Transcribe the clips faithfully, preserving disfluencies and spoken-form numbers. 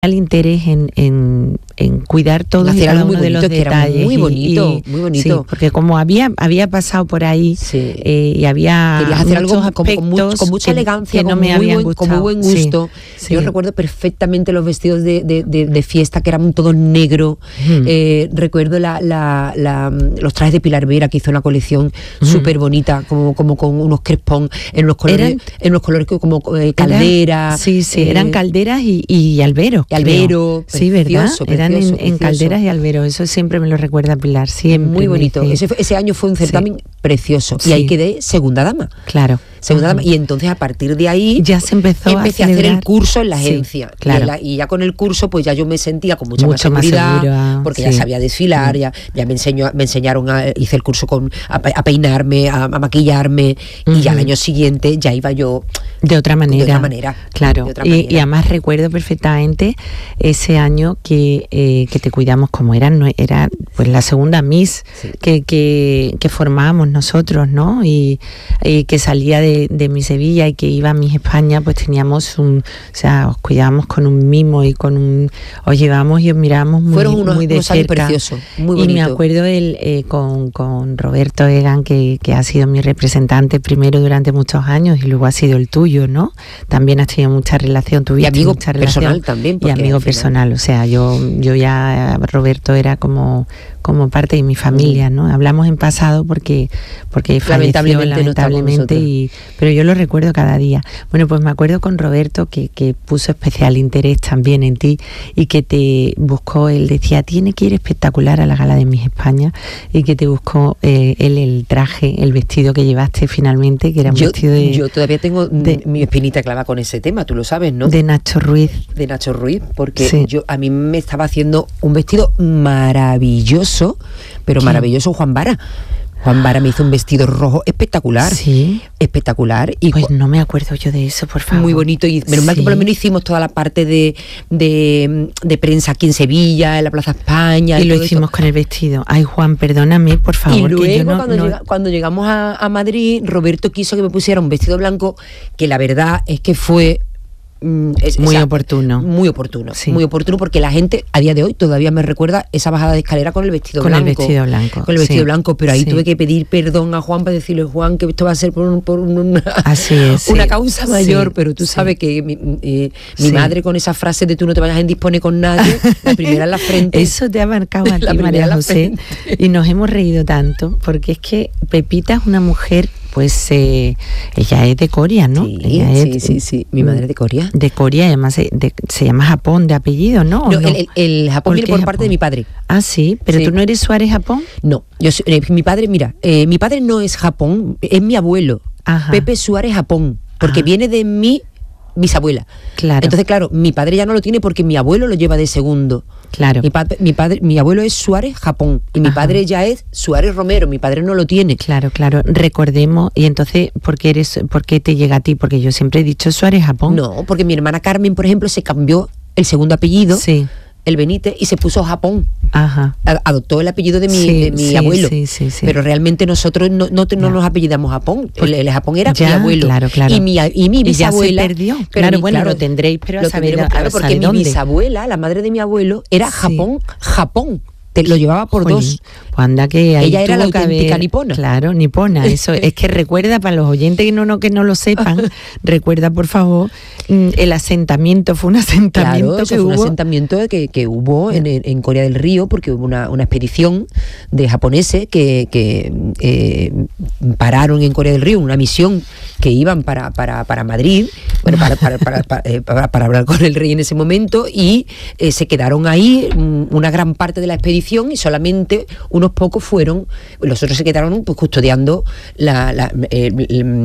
el interés en, en, en cuidar todos y cada uno de los detalles. Muy bonito, y, muy bonito. Sí, porque como había había pasado por ahí sí. eh, y había querías hacer algo con, con, mu- con mucha que, elegancia, que no con, me muy habían buen, con muy buen sí, gusto. Sí. Yo recuerdo perfectamente los vestidos de, de, de, de fiesta que eran todos negros. Mm. Eh, recuerdo la, la, la, los trajes de Pilar Vera, que hizo una colección mm. súper bonita, como, como con unos crespón en unos colores, eran, en unos colores como eh, caldera. Eran, sí, sí, eh, eran calderas y, y albero. Y albero. Sí, ¿verdad? Precioso, Eran en, en calderas y alberos, eso siempre me lo recuerda Pilar, siempre. Muy bonito, ese, ese año fue un certamen sí. precioso, sí. y ahí quedé segunda dama. Claro. Segunda uh-huh. dama, y entonces a partir de ahí ya se empezó empecé a, a hacer el curso en la agencia. Sí, claro. y, la, y ya con el curso pues ya yo me sentía con mucha Mucho más seguridad, más segura, porque sí. ya sabía desfilar, sí. ya, ya me enseñó, me enseñaron, a, hice el curso con a, a peinarme, a, a maquillarme, uh-huh. y ya al año siguiente ya iba yo de otra manera. De otra manera. Claro. Otra y, manera. y además recuerdo perfectamente ese año que, eh, que te cuidamos como era, no, era pues la segunda Miss sí. que, que, que formábamos nosotros, ¿no? Y, y que salía de, de mi Sevilla y que iba a Miss España, pues teníamos un, o sea, os cuidábamos con un mimo y con un, os llevábamos y os mirábamos muy, Fueron unos, muy de unos cerca. Precioso, muy bonito. Y me acuerdo el, eh, con, con Roberto Egan, que, que ha sido mi representante primero durante muchos años y luego ha sido el tuyo, ¿no? También has tenido mucha relación, tuviste y amigo mucha personal relación, también. Y amigo personal, o sea, yo, yo ya, Roberto era como, como parte de mi familia, ¿no? Hablamos en pasado porque, porque falleció lamentablemente, lamentablemente, no y, pero yo lo recuerdo cada día. Bueno, pues me acuerdo con Roberto que, que puso especial interés también en ti y que te buscó, él decía, tiene que ir espectacular a la gala de Miss España, y que te buscó eh, él el traje, el vestido que llevaste finalmente, que era un yo, vestido de... Yo todavía tengo de, mi espinita clavada con ese tema, tú lo sabes, ¿no? De Nacho Ruiz. De Nacho Ruiz, porque sí. yo a mí me estaba haciendo un vestido maravilloso, pero ¿Qué? maravilloso Juan Vara. Juan Vara me hizo un vestido rojo espectacular. Sí. Espectacular. Y pues no me acuerdo yo de eso, por favor. Muy bonito. Y menos sí. mal que por lo menos hicimos toda la parte de, de, de prensa aquí en Sevilla, en la Plaza España. Y, y lo hicimos esto. con el vestido. Ay, Juan, perdóname, por favor. Y luego que yo no, cuando, no... Llega, cuando llegamos a, a Madrid, Roberto quiso que me pusiera un vestido blanco, que la verdad es que fue... Es, muy esa, oportuno muy oportuno sí. muy oportuno porque la gente a día de hoy todavía me recuerda esa bajada de escalera con el vestido con blanco el vestido blanco con el vestido sí. blanco pero ahí sí. tuve que pedir perdón a Juan para decirle, Juan, que esto va a ser por, un, por una, Así es, una sí. causa mayor, sí. pero tú sí. sabes que mi, eh, mi sí. madre con esa frase de tú no te vayas a indisponer con nadie, la primera en la frente. Eso te ha marcado a ti, María José, y nos hemos reído tanto porque es que Pepita es una mujer, pues eh, ella es de Coria, ¿no? Sí, ella sí, es, sí, sí, mi madre es de Coria. De Coria, además de, de, se llama Japón de apellido, ¿no? No, no? El, el, el Japón viene por Japón? parte de mi padre. Ah, sí, pero sí. ¿Tú no eres Suárez Japón? No, yo soy, eh, mi padre, mira, eh, mi padre no es Japón, es mi abuelo, Ajá. Pepe Suárez Japón, porque Ajá. viene de mi bisabuela. Claro. Entonces, claro, mi padre ya no lo tiene porque mi abuelo lo lleva de segundo. Claro. Mi, pa- mi padre, mi abuelo es Suárez Japón y mi Ajá. padre ya es Suárez Romero, mi padre no lo tiene. Claro, claro. Recordemos, y entonces, ¿por qué eres, por qué te llega a ti? Porque yo siempre he dicho Suárez Japón. No, porque mi hermana Carmen, por ejemplo, se cambió el segundo apellido. Sí. El Benítez, y se puso Japón. Ajá. Adoptó el apellido de mi, sí, de mi sí, abuelo. Sí, sí, sí. Pero realmente nosotros no, no, no nos apellidamos Japón. El, el Japón era ya, mi abuelo. Claro, claro. Y mi, y mi bisabuela. Y ya se perdió. Pero claro, mi, bueno, claro, lo tendréis, pero lo a saber, tendremos, claro, porque mi dónde. bisabuela, la madre de mi abuelo, era sí. Japón, Japón. Te lo llevaba por Jolín, dos. Pues anda que ahí ella era la tuvo que auténtica haber, nipona. Claro, nipona. Eso es que recuerda, para los oyentes que no, no, que no lo sepan, recuerda por favor, el asentamiento, fue un asentamiento claro, eso que fue hubo. un asentamiento que, que hubo en, en Coria del Río, porque hubo una, una expedición de japoneses que, que eh, pararon en Coria del Río, una misión que iban para, para, para Madrid, bueno, para, para, para, para, eh, para, para hablar con el rey en ese momento, y eh, se quedaron ahí una gran parte de la expedición y solamente unos pocos fueron, los otros se quedaron pues custodiando la, la, eh,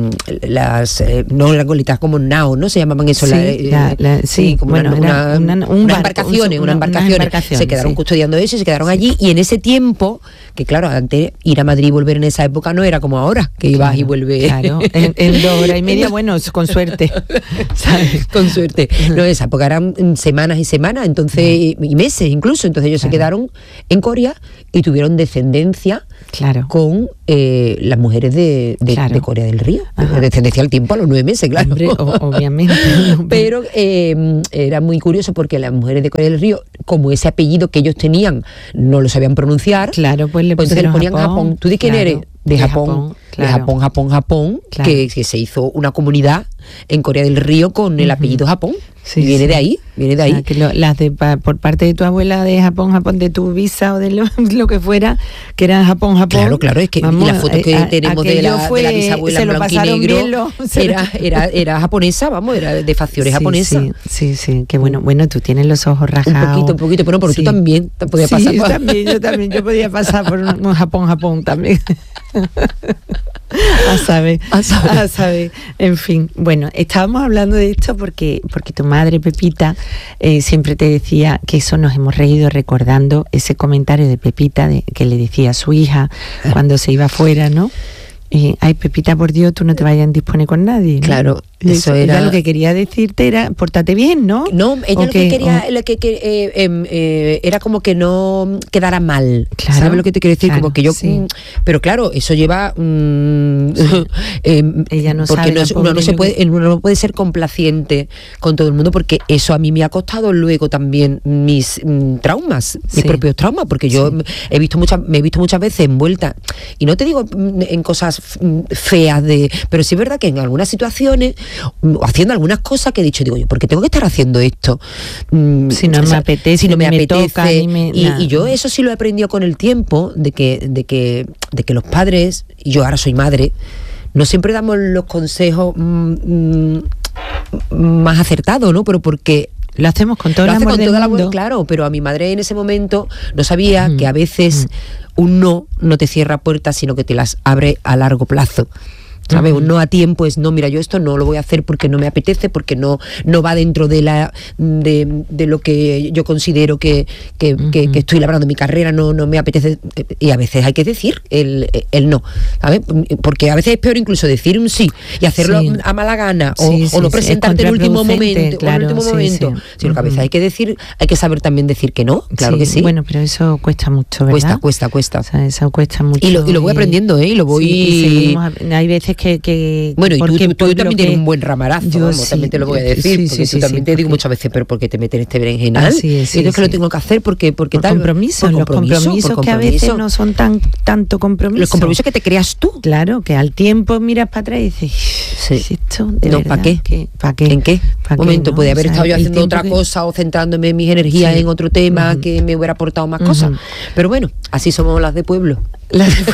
las, eh, no las golitas como nao, ¿no? Se llamaban eso, sí, la, la, la, sí, sí, como bueno, una, una, una, un unas barco, embarcaciones, un, unas embarcaciones, una embarcación, se quedaron sí. custodiando eso y se quedaron sí. allí, y en ese tiempo, que claro, antes ir a Madrid y volver en esa época no era como ahora, que ibas claro, y vuelves. Claro, en, en dos horas y media, bueno, con suerte, ¿sabes? Con suerte. No, en esa época eran semanas y semanas, entonces, y meses incluso, entonces ellos se quedaron en Coria y tuvieron de descendencia claro. con eh, las mujeres de, de, claro. de Corea del Río. Ajá. Descendencia al tiempo a los nueve meses, claro. Hombre, o, obviamente. Pero eh, era muy curioso porque las mujeres de Corea del Río, como ese apellido que ellos tenían, no lo sabían pronunciar. Claro, pues le pues entonces le ponían Japón. Japón. ¿Tú de quién claro, eres? De, de Japón. Japón claro. De Japón, Japón, Japón. Claro. Que, que se hizo una comunidad en Corea del Río con el apellido uh-huh. Japón. Sí, y viene sí. de ahí, viene de ahí. O sea, que lo, las de, pa, por parte de tu abuela de Japón, Japón, de tu visa o de lo, lo que fuera, que era Japón, Japón. Claro, claro, es que vamos, y la foto que a, tenemos de la, fue, de la bisabuela en blanco y negro lo, era, era, era japonesa, vamos, era de facciones sí, japonesas. Sí, sí, sí, que bueno, bueno, tú tienes los ojos rajados. Un poquito, un poquito, pero, pero sí. tú también te podías sí, pasar yo por... también, yo también, yo podía pasar por un, un Japón, Japón también. A saber, a saber, a saber. En fin, bueno, estábamos hablando de esto porque, porque tu madre, Pepita, eh, siempre te decía que eso nos hemos reído recordando ese comentario de Pepita de, que le decía a su hija cuando se iba fuera, ¿no? Eh, ay, Pepita, por Dios, tú no te vayas a indisponer con nadie, ¿no? Claro, eso, eso era... era lo que quería decirte, era pórtate bien, ¿no? No, ella lo que, que quería o... lo que, que, eh, eh, eh, era como que no quedara mal, claro, ¿sabes lo que te quiero decir? Claro, como que yo, sí. mm, pero claro, eso lleva mm, sí. eh, ella no porque sabe no es, uno no se puede, uno no puede ser complaciente con todo el mundo, porque eso a mí me ha costado luego también mis mm, traumas, mis sí. propios traumas, porque yo sí. he visto muchas, me he visto muchas veces envuelta, y no te digo en cosas feas de, pero sí es verdad que en algunas situaciones haciendo algunas cosas que he dicho, digo yo, ¿por qué tengo que estar haciendo esto? Si no o sea, me apetece, si no me, me apetece toca, y, me, y, y yo eso sí lo he aprendido con el tiempo, de que, de que, de que los padres, y yo ahora soy madre, no siempre damos los consejos mmm, más acertados, ¿no? Pero porque lo hacemos con todo lo el amor con del todo mundo. El amor, claro, pero a mi madre en ese momento no sabía mm. que a veces mm. un no no te cierra puertas, sino que te las abre a largo plazo. ¿Sabes? Uh-huh. Un no a tiempo es no, mira, yo esto no lo voy a hacer porque no me apetece, porque no no va dentro de la de, de lo que yo considero que, que, uh-huh. que, que estoy labrando mi carrera, no no me apetece, y a veces hay que decir el, el no, ¿sabes? Porque a veces es peor incluso decir un sí y hacerlo sí. a mala gana o, sí, sí, o no presentarte en el último momento, claro, o en el último sí, momento, sí. sino que a veces uh-huh. hay que decir, hay que saber también decir que no, claro sí, que sí. Bueno, pero eso cuesta mucho, ¿verdad? Cuesta, cuesta, cuesta. O sea, eso cuesta mucho. Y lo, y lo voy aprendiendo, ¿eh? Y lo voy... Sí, y seguimos, hay veces que... que Bueno, y porque, tú, tú, tú también que, tienes un buen ramarazo, yo vamos, sí, también te lo voy a decir, sí, porque sí, tú sí, también sí, te digo muchas veces, pero porque te metes en este berenjenal, sí, sí, y yo sí. que lo tengo que hacer porque, porque por tal, compromisos, por los compromiso, compromisos por que a veces no son tan tanto compromisos. Los compromisos que te creas tú. Claro, que al tiempo miras para atrás y dices, sí. esto de no, ¿para qué? ¿Qué? ¿Para qué? ¿En qué? ¿Pa momento, qué, no? podía haber o sea, estado yo haciendo otra que... cosa o centrándome mis energías sí. en otro tema uh-huh. que me hubiera aportado más uh-huh. cosas. Pero bueno, así somos las de pueblo. Las de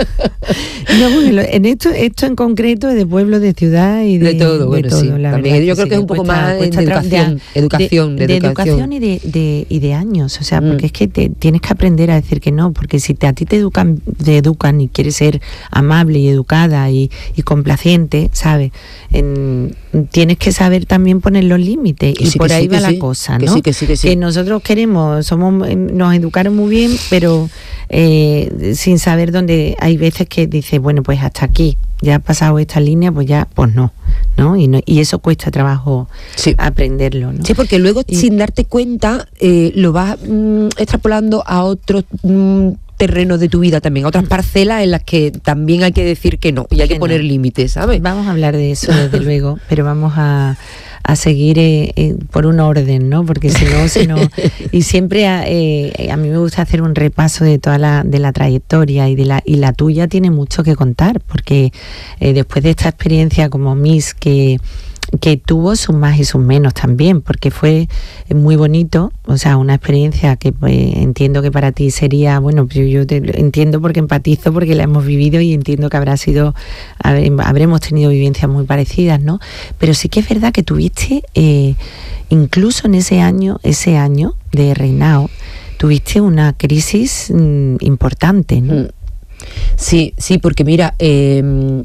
no, bueno, en esto, esto en concreto es de pueblo, de ciudad y de, de todo. Bueno, de todo, sí. La También yo creo sí, que es un poco cuesta, más cuesta de educación, de, educación, de, de, de educación. educación y de, de, y de años. O sea, mm. porque es que te, tienes que aprender a decir que no, porque si te, a ti te educan, te educan y quieres ser amable y educada y, y complaciente, ¿sabes? En, tienes que saber también poner los límites y sí, por ahí sí, va la sí. cosa, que ¿no? Sí, que, sí, que, sí. que nosotros queremos, somos, nos educaron muy bien, pero eh, sin saber dónde. Hay veces que dices, bueno, pues hasta aquí, ya ha pasado esta línea, pues ya, pues no, ¿no? Y, no, y eso cuesta trabajo sí. aprenderlo, ¿no? Sí, porque luego y, sin darte cuenta eh, lo vas mm, extrapolando a otros mm, terrenos de tu vida también, a otras parcelas en las que también hay que decir que no y hay que, que poner no. límites, ¿sabes? Vamos a hablar de eso desde luego, pero vamos a a seguir eh, eh, por un orden, ¿no? Porque si no, si no y siempre eh, a mí me gusta hacer un repaso de toda la de la trayectoria y de la y la tuya tiene mucho que contar, porque eh, después de esta experiencia como Miss que que tuvo sus más y sus menos también, porque fue muy bonito, o sea, una experiencia que pues, entiendo que para ti sería, bueno, yo, yo te entiendo porque empatizo, porque la hemos vivido y entiendo que habrá sido, habremos tenido vivencias muy parecidas, ¿no? Pero sí que es verdad que tuviste, eh, incluso en ese año, ese año de reinado, tuviste una crisis mmm, importante, ¿no? Sí, sí, porque mira, eh,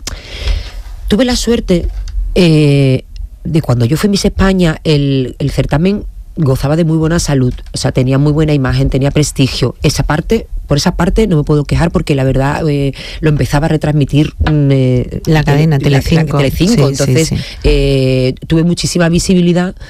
tuve la suerte eh, de cuando yo fui Miss España, el, el certamen gozaba de muy buena salud, o sea, tenía muy buena imagen, tenía prestigio. Esa parte, por esa parte no me puedo quejar, porque la verdad eh, lo empezaba a retransmitir eh, la cadena Telecinco, Telecinco, sí, entonces sí, sí. Eh, tuve muchísima visibilidad.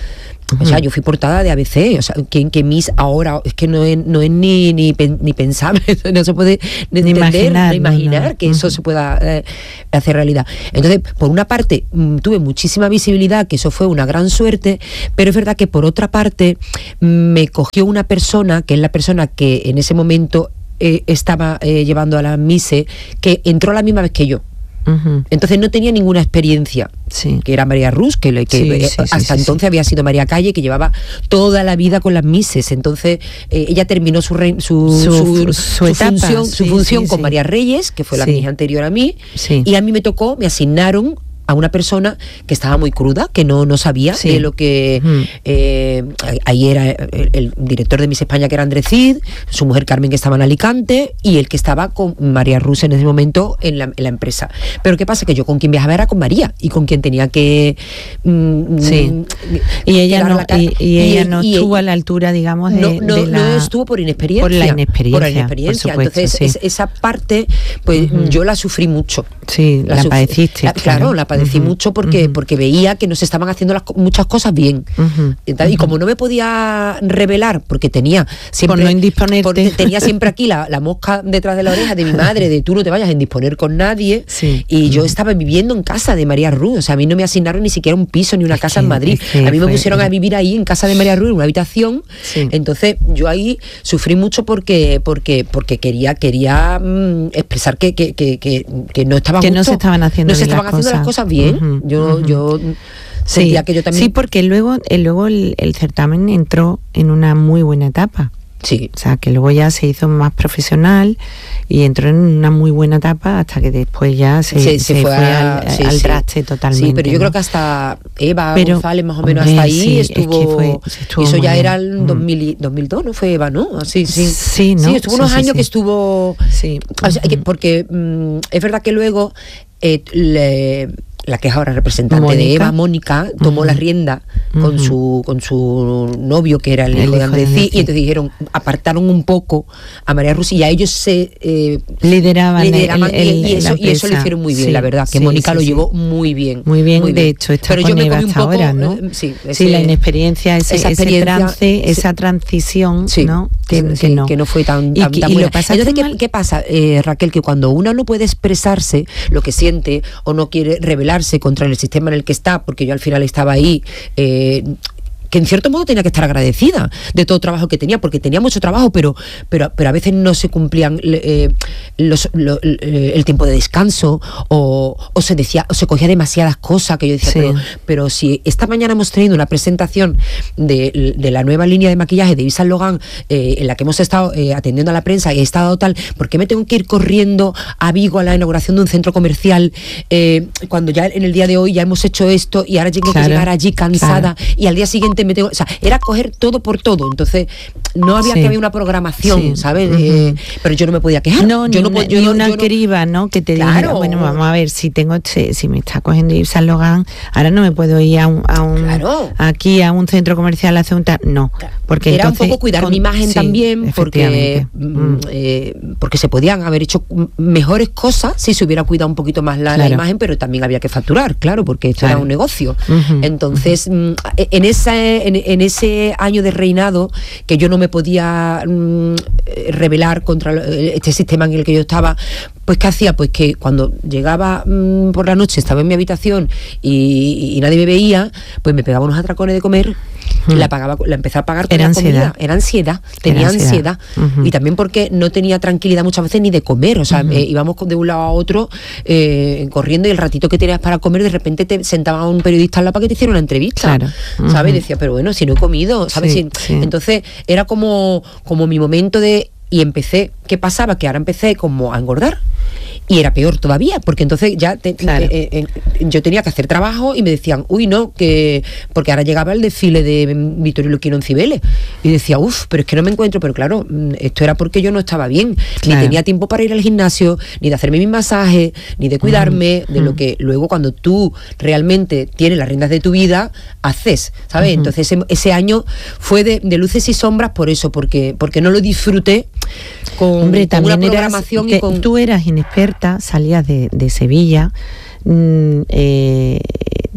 O sea, yo fui portada de A B C, o sea, que, que Miss ahora, es que no es, no es ni, ni, ni pensable, no se puede ni entender, imaginar, ni imaginar no, no. que uh-huh. eso se pueda eh, hacer realidad. Entonces, por una parte, mm, tuve muchísima visibilidad, que eso fue una gran suerte, pero es verdad que por otra parte, me cogió una persona, que es la persona que en ese momento eh, estaba eh, llevando a la Mise, que entró a la misma vez que yo. Uh-huh. Entonces no tenía ninguna experiencia, sí. que era María Rus, que, que sí, eh, sí, hasta sí, entonces sí. había sido María Calle, que llevaba toda la vida con las Mises. Entonces eh, ella terminó su, re, su, su, su, su, su función, sí, su función sí, con sí. María Reyes, que fue la sí. Miss anterior a mí, sí. y a mí me tocó, me asignaron a una persona que estaba muy cruda, que no, no sabía sí. de lo que mm. eh, ahí era el, el director de Miss España, que era Andrés Cid, su mujer Carmen, que estaba en Alicante, y el que estaba con María Rus en ese momento en la, en la empresa. Pero ¿qué pasa? Que yo con quien viajaba era con María, y con quien tenía que mm, sí. y ella no y, y, y ella no y, estuvo y, a la altura, digamos, de, no, no, de la, no estuvo por inexperiencia por la inexperiencia, por la inexperiencia. Por supuesto, entonces sí. es, esa parte pues uh-huh. yo la sufrí mucho. Sí, la, la padeciste, la, claro, claro, la padecí uh-huh. mucho porque uh-huh. porque veía que no se estaban haciendo las, muchas cosas bien. Uh-huh. Y, y como no me podía revelar, porque tenía siempre por no indisponerte, porque tenía siempre aquí la, la mosca detrás de la oreja de mi madre, de tú no te vayas a indisponer con nadie, sí. y uh-huh. yo estaba viviendo en casa de María Ruz. O sea, a mí no me asignaron ni siquiera un piso ni una es casa que, en Madrid. Es que a mí me fue, pusieron a vivir ahí en casa de María Ruz, en una habitación. Sí. Entonces yo ahí sufrí mucho porque porque porque quería quería mmm, expresar que que, que, que, que no estaba que justo, no se estaban haciendo no se estaban las haciendo cosas. las cosas bien. Uh-huh. Yo uh-huh. yo sí, que yo también... sí, porque luego, el, luego el, el certamen entró en una muy buena etapa. Sí. O sea, que luego ya se hizo más profesional y entró en una muy buena etapa hasta que después ya se, se, se, se fue, fue a, al, sí, al sí. traste totalmente. Sí, pero yo ¿no? creo que hasta Eva pero, González más o menos hombre, hasta ahí sí, estuvo, es que fue, estuvo eso ya bien. era el dos mil, dos mil dos, ¿no? Fue Eva, ¿no? Así, sí. Sí, ¿no? Sí, estuvo unos sí, años sí, que estuvo... Sí. O sea, que porque mmm, es verdad que luego eh, le... la que es ahora representante Mónica. de Eva, Mónica, tomó uh-huh. la rienda uh-huh. con su con su novio, que era el, el hijo de Andrés Cid, y entonces dijeron, apartaron un poco a María Ruz y a ellos se eh, lideraban, lideraban el, el, y, y, eso, y eso lo hicieron muy bien, sí, la verdad, que sí, Mónica sí, lo sí. llevó muy bien. Muy bien, muy de bien. hecho, está Pero con yo Eva me hasta poco, ahora, ¿no? Sí, ese, sí, la inexperiencia, ese, esa experiencia, ese trance, sí. esa transición, sí, ¿no? Que, sí, que, no. que no fue tan, tan, y, tan y buena. Entonces, ¿qué, ¿qué pasa, eh, Raquel? Que cuando uno no puede expresarse lo que siente o no quiere rebelarse contra el sistema en el que está, porque yo al final estaba ahí, eh, que en cierto modo tenía que estar agradecida de todo el trabajo que tenía, porque tenía mucho trabajo, pero pero, pero a veces no se cumplían eh, los, lo, el tiempo de descanso, o, o se decía, o se cogía demasiadas cosas que yo decía, sí. pero, pero si esta mañana hemos tenido una presentación de, de la nueva línea de maquillaje de Yves Saint Laurent, eh, en la que hemos estado eh, atendiendo a la prensa y he estado tal, ¿por qué me tengo que ir corriendo a Vigo a la inauguración de un centro comercial eh, cuando ya en el día de hoy ya hemos hecho esto y ahora tengo claro, que llegar allí cansada, claro. y al día siguiente me tengo, o sea, era coger todo por todo, entonces no había sí. que haber una programación, sí. ¿sabes? Uh-huh. Eh, pero yo no me podía quejar. No, yo ni, no, una, yo ni no, una yo no, criba, ¿no? Que te claro. diga, bueno, vamos a ver, si tengo, si me está cogiendo Yves Saint Laurent, ahora no me puedo ir a un, a un claro. aquí a un centro comercial a hacer un tal, no, porque era entonces, un poco cuidar con, mi imagen sí, también, porque mm. eh, porque se podían haber hecho mejores cosas si se hubiera cuidado un poquito más la, claro. la imagen, pero también había que facturar, claro, porque esto claro. era un negocio. Uh-huh. Entonces, uh-huh. en ese en, en ese año de reinado, que yo no me podía mm, rebelar contra este sistema en el que yo estaba, pues ¿qué hacía? Pues que cuando llegaba mmm, por la noche, estaba en mi habitación y, y nadie me veía, pues me pegaba unos atracones de comer, hmm. la pagaba, la empecé a pagar con era la ansiedad. comida. Era ansiedad, tenía era ansiedad. ansiedad. Uh-huh. Y también porque no tenía tranquilidad muchas veces ni de comer, o sea, uh-huh. eh, íbamos de un lado a otro eh, corriendo, y el ratito que tenías para comer, de repente te sentaba un periodista al lado para que te hiciera una entrevista, claro. uh-huh. ¿sabes? Y decía, pero bueno, si no he comido, ¿sabes? Sí, si, sí. Entonces era como, como mi momento de... Y empecé, ¿qué pasaba? Que ahora empecé como a engordar. Y era peor todavía, porque entonces ya te, claro. eh, eh, yo tenía que hacer trabajo y me decían, uy, no, que porque ahora llegaba el desfile de Vittorio Luquino en Cibeles y decía, uff, pero es que no me encuentro, pero claro, esto era porque yo no estaba bien, claro. ni tenía tiempo para ir al gimnasio, ni de hacerme mis masajes, ni de cuidarme, uh-huh. de lo que luego cuando tú realmente tienes las riendas de tu vida, haces, ¿sabes? Uh-huh. Entonces ese, ese año fue de, de luces y sombras por eso, porque, porque no lo disfruté con, Hombre, con una programación eras, y con... Tú eras inexperta, salías de, de Sevilla, mmm, eh,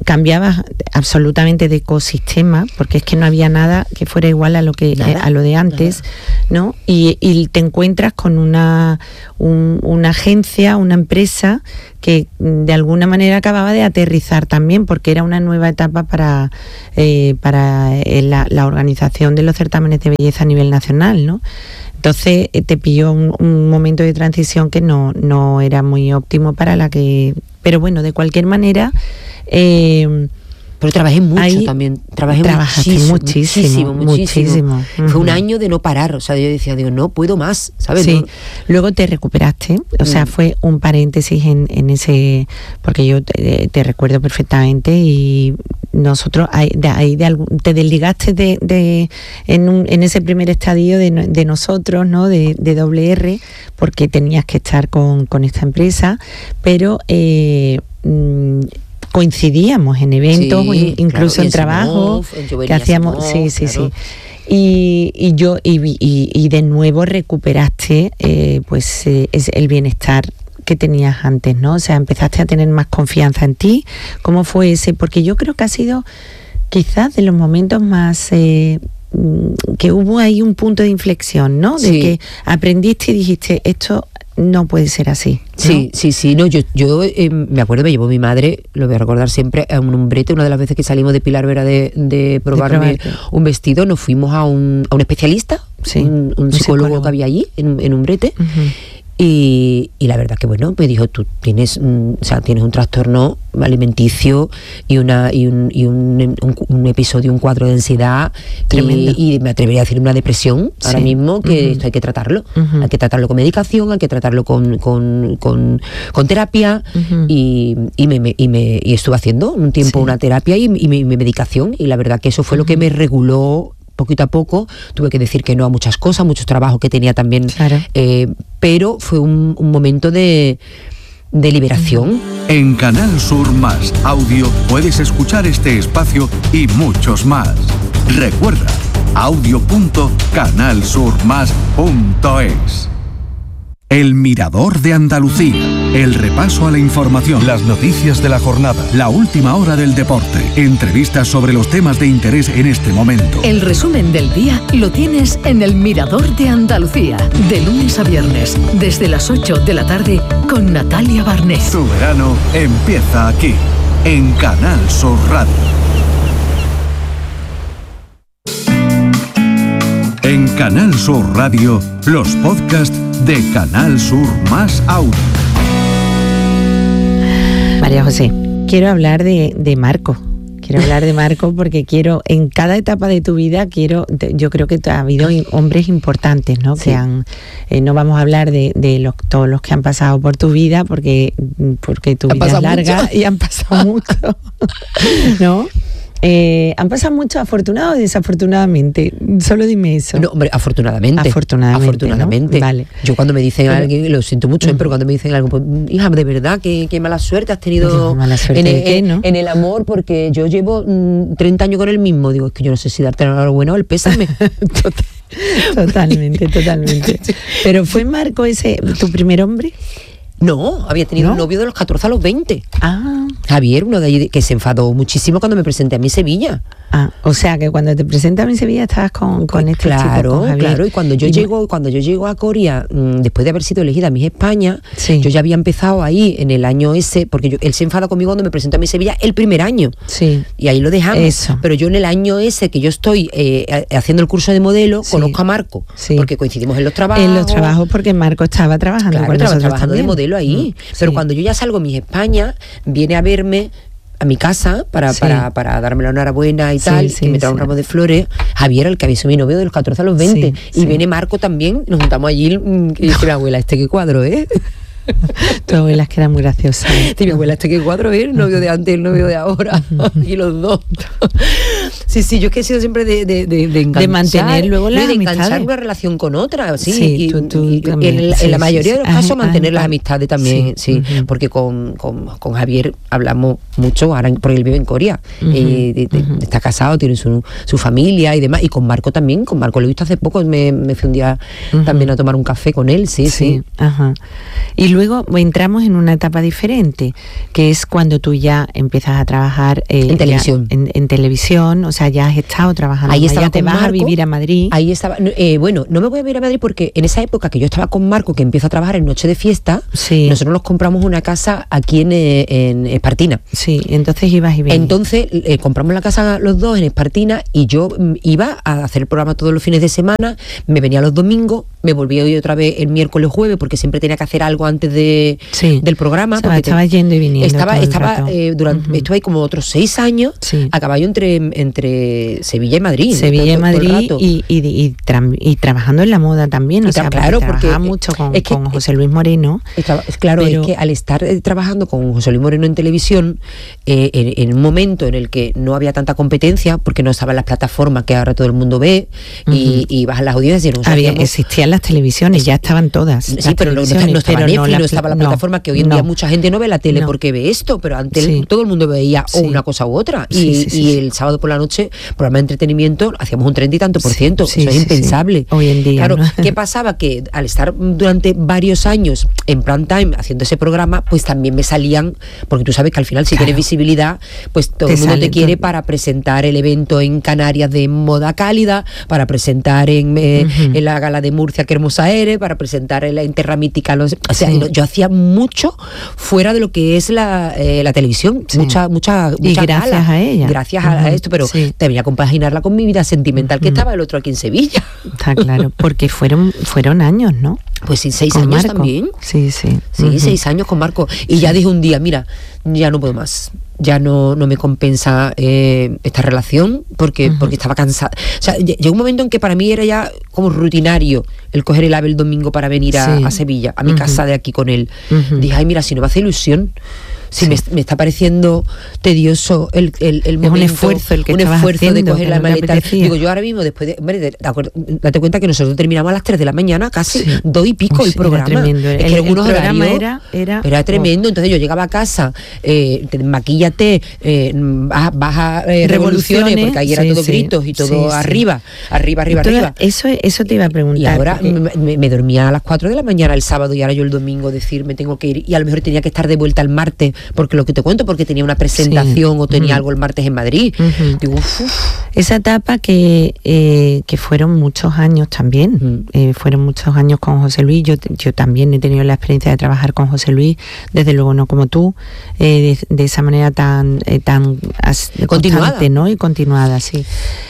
cambiabas absolutamente de ecosistema, porque es que no había nada que fuera igual a lo que eh, a lo de antes, nada. ¿no? Y, y te encuentras con una, un, una agencia, una empresa que de alguna manera acababa de aterrizar también, porque era una nueva etapa para, eh, para eh, la, la organización de los certámenes de belleza a nivel nacional, ¿no? Entonces eh, te pilló un, un momento de transición que no, no era muy óptimo para la que... Pero bueno, de cualquier manera... Eh, Pero trabajé mucho ahí también, trabajé muchísimo, muchísimo, muchísimo, muchísimo. muchísimo. Fue un año de no parar, o sea, yo decía, digo, no puedo más, ¿sabes? Sí. No. Luego te recuperaste, o sea, Mm. fue un paréntesis en, en ese, porque yo te, te recuerdo perfectamente y nosotros ahí de, ahí de algún, te desligaste de, de en, un, en ese primer estadio de, de nosotros, ¿no? De, de doble R, porque tenías que estar con, con esta empresa, pero eh, mm, coincidíamos en eventos, sí, o in, incluso claro, en, en trabajo que hacíamos, Simón, sí, sí, claro. sí. Y, y yo y, y, y de nuevo recuperaste eh, pues eh, es el bienestar que tenías antes, ¿no? O sea, empezaste a tener más confianza en ti. ¿Cómo fue ese? Porque yo creo que ha sido quizás de los momentos más eh, que hubo ahí un punto de inflexión, ¿no? De sí. que aprendiste y dijiste, esto no puede ser así, ¿no? Sí, sí, sí. No, yo, yo eh, me acuerdo, me llevó mi madre, lo voy a recordar siempre, a un umbrete. Una de las veces que salimos de Pilar Vera de, de probarme de un vestido, nos fuimos a un, a un especialista, sí, un, un, un psicólogo, psicólogo que había allí, en, en Umbrete. Uh-huh. Y, y la verdad que bueno, me dijo, tú tienes, o sea, tienes un trastorno alimenticio y una y un, y un, un, un episodio, un cuadro de ansiedad y, y me atrevería a decir una depresión, sí, ahora mismo, que uh-huh. esto hay que tratarlo, uh-huh. hay que tratarlo con medicación, hay que tratarlo con, con, con, con terapia uh-huh. y, y, me, me, y, me, y estuve haciendo un tiempo sí. una terapia y, y mi, mi medicación, y la verdad que eso fue uh-huh. lo que me reguló poquito a poco. Tuve que decir que no a muchas cosas, muchos trabajos que tenía también, claro. eh, pero fue un, un momento de, de liberación. En Canal Sur Más Audio puedes escuchar este espacio y muchos más. Recuerda, audio punto canal sur más punto es. El Mirador de Andalucía. El repaso a la información, las noticias de la jornada, la última hora del deporte, entrevistas sobre los temas de interés en este momento. El resumen del día lo tienes en El Mirador de Andalucía, de lunes a viernes, desde las ocho de la tarde, con Natalia Barnés. Tu verano empieza aquí, en Canal Sur Radio. En Canal Sur Radio, los podcasts de Canal Sur Más Audio. María José, quiero hablar de, de Marco. Quiero hablar de Marco porque quiero, en cada etapa de tu vida, quiero, yo creo que ha habido hombres importantes, ¿no? Sí. Que han, eh, no vamos a hablar de, de los, todos los que han pasado por tu vida, porque, porque tu vida es larga mucho. Y han pasado mucho, ¿no? Eh, ¿Han pasado mucho afortunado o desafortunadamente? Solo dime eso. No, hombre, afortunadamente. Afortunadamente. Afortunadamente. ¿No? Vale. Yo cuando me dicen a alguien, lo siento mucho, uh-huh. pero cuando me dicen algo, pues, hija, de verdad, qué, qué mala suerte has tenido mala suerte en, de el, qué, ¿no? en el amor, porque yo llevo mm, treinta años con el mismo. Digo, es que yo no sé si darte la enhorabuena o el pésame. Totalmente, totalmente. Pero ¿fue Marco ese tu primer hombre? No, había tenido ¿No? un novio de los catorce a los veinte. Ah. Javier, uno de allí que se enfadó muchísimo cuando me presenté a mi Sevilla. Ah, o sea que cuando te presentas a mi Sevilla estabas con, con pues este claro, chico, con Javier. Claro, y cuando yo y llego, cuando yo llego a Coria, mmm, después de haber sido elegida Miss España, sí. yo ya había empezado ahí en el año ese, porque yo, él se enfada conmigo cuando me presento a mi Sevilla el primer año. Sí. Y ahí lo dejamos. Eso. Pero yo en el año ese que yo estoy eh, haciendo el curso de modelo, sí. conozco a Marco, sí. porque coincidimos en los trabajos. En los trabajos, porque Marco estaba trabajando claro, con estaba nosotros trabajando también. de modelo ahí. Mm. Pero sí. cuando yo ya salgo Miss España, viene a verme a mi casa para, sí. para, para darme la enhorabuena y sí, tal, sí, y me trae sí. un ramo de flores. Javier, el que había sido mi novio de los catorce a los veinte, sí, y sí. viene Marco también, nos juntamos allí y dice mi abuela, este qué cuadro, ¿eh? Tu abuela es que era muy graciosa. Sí, mi abuela, este qué cuadro es, el novio de antes, el novio de ahora, y los dos. Sí, sí, yo es que he sido siempre de, de, de, de enganchar. De mantener luego las de amistades. enganchar una relación con otra, sí. sí y, tú, tú y, también, en, sí, en la sí, mayoría sí, de los casos ajá, mantener ajá, las amistades también, sí. sí uh-huh. Porque con, con, con Javier hablamos mucho, ahora porque él vive en Coria. Uh-huh. Y de, de, uh-huh. está casado, tiene su, su familia y demás. Y con Marco también, con Marco lo he visto hace poco, me, me fui un día uh-huh. también a tomar un café con él, sí, sí. sí. Ajá. Y luego entramos en una etapa diferente, que es cuando tú ya empiezas a trabajar eh, en televisión. En, en televisión, o sea, ya has estado trabajando. Ahí estaba ya te con vas Marco, a vivir a Madrid. Ahí estaba, eh, bueno, no me voy a vivir a Madrid porque en esa época que yo estaba con Marco, que empiezo a trabajar en Noche de Fiesta, sí. nosotros nos compramos una casa aquí en, en Espartina. Sí, entonces ibas y venías. Entonces eh, compramos la casa los dos en Espartina y yo mm, iba a hacer el programa todos los fines de semana, me venía los domingos, me volvía hoy otra vez el miércoles jueves porque siempre tenía que hacer algo antes de, sí. del programa. O sea, porque estaba te, yendo y viniendo. Estaba, estaba eh, durante, uh-huh. estuve ahí como otros seis años sí. a caballo entre, entre Sevilla y Madrid. Sevilla y Madrid y, y, y, tra- y trabajando en la moda también. O y sea, claro, porque trabajaba mucho con, es que, con José Luis Moreno. Estaba, claro, pero, es que al estar eh, trabajando con José Luis Moreno en televisión, eh, en, en un momento en el que no había tanta competencia, porque no estaban las plataformas que ahora todo el mundo ve, uh-huh. y, y bajan las audiencias y no había, existían las televisiones, ya estaban todas. Sí, pero no, no estaba Netflix, no, no estaba la no, plataforma que hoy en no. día mucha gente no ve la tele no. porque ve esto, pero antes sí. todo el mundo veía sí. o una cosa u otra. Y, sí, sí, sí, y sí. el sábado por la noche, programa de entretenimiento, hacíamos un treinta y tanto por ciento. Sí, Eso sí, es impensable. Sí. Hoy en día. Claro, ¿no? ¿qué pasaba? Que al estar durante varios años en prime time haciendo ese programa, pues también me salían, porque tú sabes que al final si claro. tienes visibilidad, pues todo te el mundo sale, te quiere todo. Para presentar el evento en Canarias de moda cálida, para presentar en, eh, uh-huh. en la gala de Murcia, que hermosa eres, para presentar en la Interra Mítica. Los, o sea, sí. yo hacía mucho fuera de lo que es la, eh, la televisión, sí. mucha, mucha, y mucha gracias gala, a ella. Gracias uh-huh. a esto, pero sí. te venía a compaginarla con mi vida sentimental, uh-huh. que estaba el otro aquí en Sevilla. Está claro, porque fueron, fueron años, ¿no? Pues sí, seis con años Marco. También. Sí, sí. Sí, uh-huh. seis años con Marco. Y sí. ya dije un día, mira, ya no puedo más. Ya no, no me compensa eh, esta relación porque, uh-huh. porque estaba cansada. O sea, llegó un momento en que para mí era ya como rutinario el coger el AVE el domingo para venir a, sí. a Sevilla, a mi uh-huh. casa de aquí con él. Uh-huh. Dije, ay, mira, si no me hace ilusión, si sí. me, me está pareciendo tedioso el, el, el momento, es un esfuerzo el que un esfuerzo haciendo, de coger la no maleta. Digo, yo ahora mismo después de, hombre, de, de acuerdo, date cuenta que nosotros terminamos a las tres de la mañana, casi sí. dos y pico pues el programa. Era tremendo. Es el, que algunos el programa horarios era, era, era tremendo. Entonces yo llegaba a casa, eh, te, maquíllate, eh, baja, baja eh, revoluciones, revoluciones, porque ahí era sí, todo sí. gritos y todo sí, arriba, sí. arriba, arriba, Entonces, arriba. Eso, eso te iba a preguntar. Y ahora porque... me, me, me dormía a las cuatro de la mañana el sábado y ahora yo el domingo decir me tengo que ir y a lo mejor tenía que estar de vuelta el martes, porque lo que te cuento, porque tenía una presentación sí. o tenía uh-huh. algo el martes en Madrid. Uh-huh. Digo, uf, uf. Esa etapa que, eh, que fueron muchos años también, uh-huh. eh, fueron muchos años con José Luis. Yo, yo también he tenido la experiencia de trabajar con José Luis, desde luego no como tú, eh, de, de esa manera tan, eh, tan as, constante, ¿no? Y continuada, sí.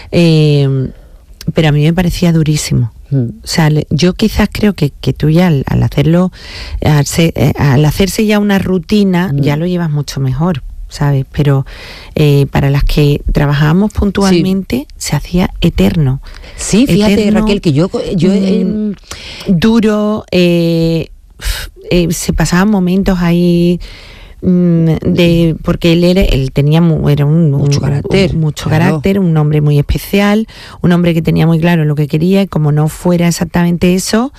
Eh, pero a mí me parecía durísimo. O sea, yo quizás creo que, que tú ya al, al hacerlo, al, ser, al hacerse ya una rutina, mm. ya lo llevas mucho mejor, ¿sabes? Pero eh, para las que trabajábamos puntualmente, sí. se hacía eterno. Sí, fíjate, eterno, Raquel, que yo... yo eh, duro, eh, eh, se pasaban momentos ahí... de porque él era él tenía era un, mucho un, carácter un, mucho claro. carácter un hombre muy especial, un hombre que tenía muy claro lo que quería y como no fuera exactamente eso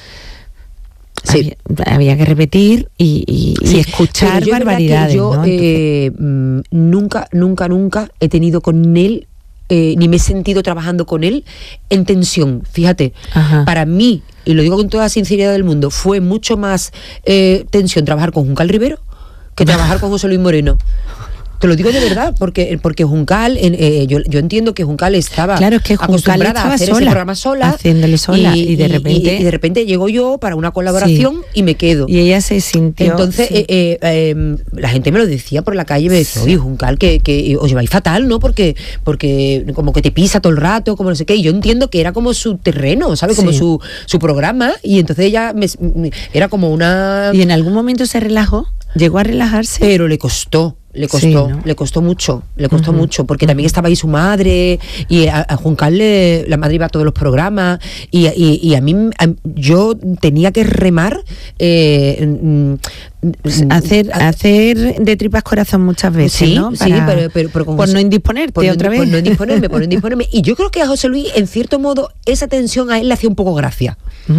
sí. había, había que repetir y, y, sí. y escuchar barbaridades. Yo ¿no? eh, nunca nunca nunca he tenido con él eh, ni me he sentido trabajando con él en tensión, fíjate. Ajá. Para mí, y lo digo con toda la sinceridad del mundo, fue mucho más eh, tensión trabajar con Juncal Rivero que trabajar con José Luis Moreno. Te lo digo de verdad, porque porque Juncal, eh, yo, yo entiendo que Juncal estaba claro, es que acostumbrada a hacer sola, ese programa sola, haciéndole sola, y, y de repente y, y de repente llego yo para una colaboración sí. y me quedo. Y ella se sintió. Entonces, sí. eh, eh, eh, la gente me lo decía por la calle, me decía, oye, Juncal, que, que os lleváis fatal, ¿no? Porque, porque como que te pisa todo el rato, como no sé qué. Y yo entiendo que era como su terreno, ¿sabes? Como sí. su, su programa. Y entonces ella me, me, era como una... ¿Y en algún momento se relajó? ¿Llegó a relajarse? Pero le costó. Le costó, sí, ¿no? le costó mucho, le costó uh-huh. mucho, porque uh-huh. también estaba ahí su madre, y a, a Juncal le, la madre iba a todos los programas, y, y, y a mí, a, yo tenía que remar, eh, hacer a, hacer de tripas corazón muchas veces, sí, ¿no? Para, sí, pero, pero, pero con por José, no indisponerte por otra no, vez. Por no indisponerme, por no indisponerme. Y yo creo que a José Luis, en cierto modo, esa tensión a él le hacía un poco gracia. Uh-huh.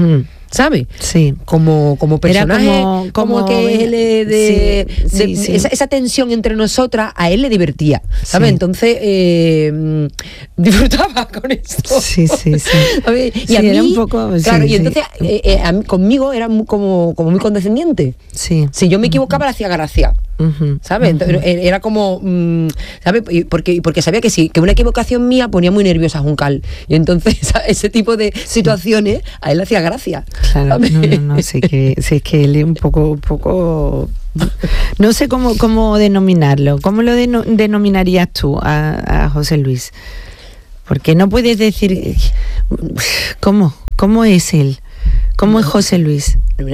¿sabes? Sí. Como, como personaje, como, como, como que él de, de, sí, de sí, sí. Esa, esa tensión entre nosotras a él le divertía, ¿sabes? Sí. Entonces eh, disfrutaba con esto. Sí, sí, sí. ¿Sabes? Y sí, a mí, era un poco, claro, sí, y sí. entonces eh, eh, a mí, conmigo era muy, como, como muy condescendiente. Sí. Si yo me equivocaba, le hacía gracia. Uh-huh, ¿Sabes? uh-huh. Entonces, era como, mmm, ¿sabes? Y Porque, porque sabía que sí, que una equivocación mía ponía muy nerviosa a Juncal. Y entonces esa- ese tipo de situaciones a él le hacía gracia. Claro, ¿sabes? no, no, no, sé que, sé que él es un poco, un poco, no sé cómo, cómo denominarlo. ¿Cómo lo deno- denominarías tú a, a José Luis? Porque no puedes decir, ¿cómo? ¿Cómo es él? ¿Cómo es José Luis?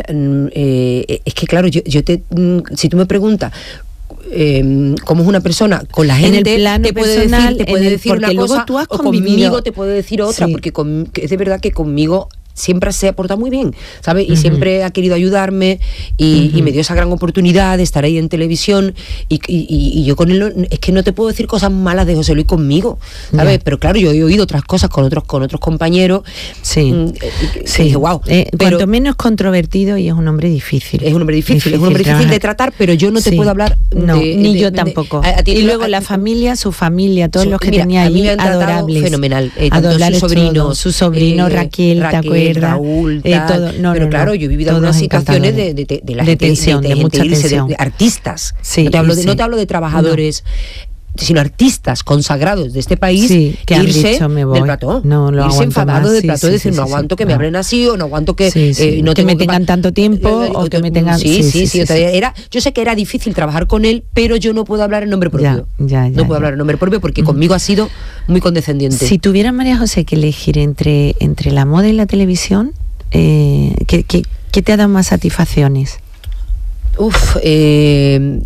Eh, es que claro, yo, yo te, si tú me preguntas eh, cómo es una persona con la En gente, el plano te puede personal, decir, te en puede el- decir porque una luego cosa, tú has o convivido. conmigo te puede decir otra, Sí. porque con, que es de verdad que conmigo siempre se ha portado muy bien, ¿sabes? Y Ujú. siempre ha querido ayudarme y, Ujú. y me dio esa gran oportunidad de estar ahí en televisión y, y- y- y yo con él no- es que no te puedo decir cosas malas de José Luis conmigo, ¿sabes? Ya. Pero claro, yo he oído otras cosas con otros con otros compañeros. Sí. mm, eh, que Sí. dije, wow, Eh, pero cuanto menos controvertido y es un hombre difícil. es un hombre difícil, es un hombre difícil de trabajar. tratar, pero yo no te Sí. puedo hablar No, de- ni de- yo de- tampoco. a- a ti- y luego a- la familia, su familia, todos Su- los que mira, tenía a mí ahí, me han tratado adorables. fenomenal, eh, tanto adorables sus sobrinos, todos, su sobrino eh, Raquel, ¿te Raquel, acuerdas? Raúl, Eh, tal. todo- no, pero no, claro, no, yo he vivido todos algunas situaciones de, encantadores. de, de la De gente, tensión, de gente mucha irse, de- tensión. de artistas. Sí, no, te hablo de, sí. no te hablo de trabajadores, sino artistas consagrados de este país, Sí, que han irse dicho, "Me voy". del plató, No lo irse aguanto enfadados más. del Sí, plató sí, y decir, sí, no sí, aguanto sí. que me No. hablen así, o no aguanto que Sí, sí, eh, no que tengo me tengan pa- tanto tiempo, o que me tengan- sí, sí, sí, sí, sí, sí, sí. era, yo sé que era difícil trabajar con él, pero yo no puedo hablar en nombre propio. Ya, ya, ya, no puedo ya. hablar en nombre propio porque conmigo ha sido muy condescendiente. Si tuviera María José que elegir entre, entre la moda y la televisión, eh, ¿qué, qué, qué te ha dado más satisfacciones? Uf, eh,